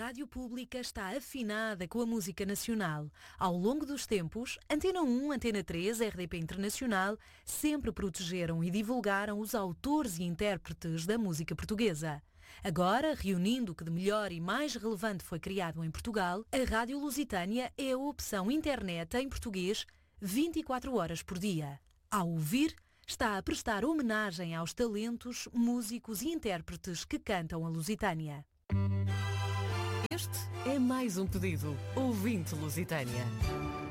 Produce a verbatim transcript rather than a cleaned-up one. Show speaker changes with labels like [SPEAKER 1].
[SPEAKER 1] rádio pública está afinada com a música nacional. Ao longo dos tempos, Antena um, Antena três, R D P Internacional sempre protegeram e divulgaram os autores e intérpretes da música portuguesa. Agora, reunindo o que de melhor e mais relevante foi criado em Portugal, a Rádio Lusitânia é a opção internet em português vinte e quatro horas por dia. Ao ouvir, está a prestar homenagem aos talentos, músicos e intérpretes que cantam a Lusitânia.
[SPEAKER 2] Este é mais um pedido. Ouvinte Lusitânia.